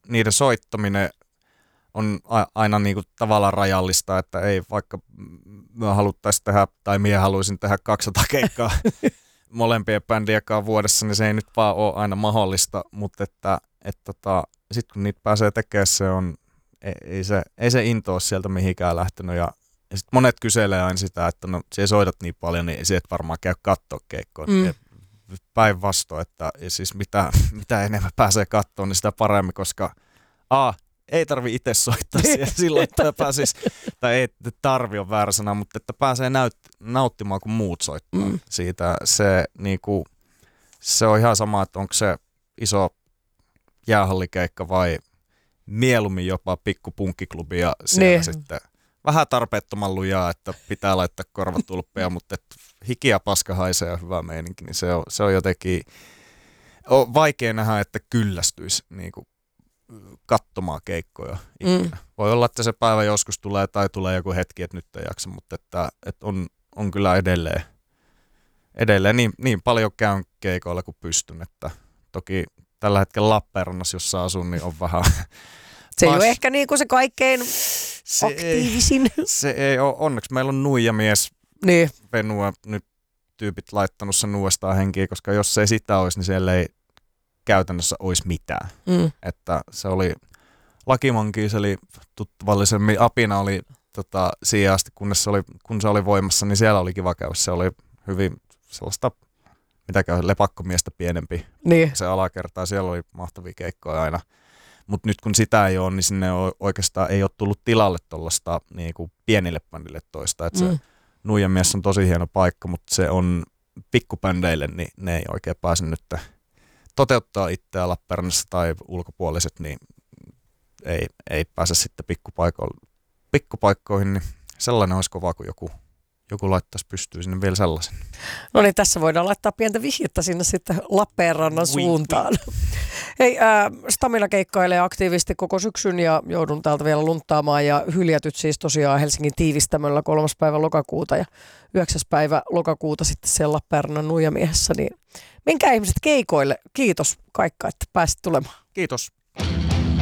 niiden soittaminen on aina niin kuin tavallaan rajallista, että ei vaikka me haluttaisiin tehdä, tai minä haluaisin tehdä 200 keikkaa molempien bändienkaan vuodessa, niin se ei nyt vaan ole aina mahdollista, mutta sitten kun niitä pääsee tekemään, ei se into ole sieltä mihinkään lähtenyt, ja sitten monet kyselee aina sitä, että no se soitat niin paljon, niin se et varmaan käy katsoa keikkoa. Päinvastoin, että siis mitä enemmän pääsee katsomaan, niin sitä paremmin, koska ei tarvi itse soittaa silloin, että pääsisi, tai ei tarvi on väärä sana, mutta että pääsee nauttimaan, kun muut soittaa siitä. Se on ihan sama, että onko se iso jäähallikeikka vai mieluummin jopa pikku punkkiklubi ja siellä sitten vähän tarpeettoman lujaa, että pitää laittaa korvatulppeja, mutta hiki ja paska haisee ja hyvä meininki, niin se on jotenkin vaikea nähdä, että kyllästyisi niinku katsomaan keikkoja ikinä. Voi olla, että se päivä joskus tulee tai tulee joku hetki, että nyt ei jaksa, mutta että on kyllä edelleen niin paljon käyn keikoilla kuin pystyn, että toki tällä hetkellä Lappeenrannassa, jossa asun, niin on vähän... Se ei ole ehkä niinku se kaikkein aktiivisin. Se ei ole. Onneksi meillä on nuijamies venua nyt tyypit laittanut sen uudestaan henkiin, koska jos se ei sitä olisi, niin siellä ei käytännössä olisi mitään. Että se oli Lakimonkeys, eli tuttavallisemmin Apina oli siihen asti, kun se oli voimassa, niin siellä oli kiva käydä. Se oli hyvin sellaista, lepakkomiestä pienempi se alakerta, ja siellä oli mahtavia keikkoja aina. Mutta nyt kun sitä ei ole, niin sinne oikeastaan ei ole tullut tilalle tuollaista niinku pienille bändille toista. Et se Nuijamies on tosi hieno paikka, mutta se on pikkubändeille, niin ne ei oikein pääse nyt toteuttaa itseä Lappeenrannassa tai ulkopuoliset, niin ei pääse sitten pikkupaikkoihin. Niin sellainen olisi kova, kun joku laittaisi pystyyn sinne vielä sellaisen. No niin, tässä voidaan laittaa pientä vihjettä sinne sitten Lappeenrannan suuntaan. Hei, Stamina keikkailee aktiivisesti koko syksyn ja joudun täältä vielä lunttaamaan ja hyljätyt siis tosiaan Helsingin tiivistämöllä 3. päivä lokakuuta ja 9. päivä lokakuuta sitten siellä Lappeenrannan Nuijamiehessä. Niin menkää ihmiset keikoille. Kiitos Kaikka, että pääsit tulemaan. Kiitos.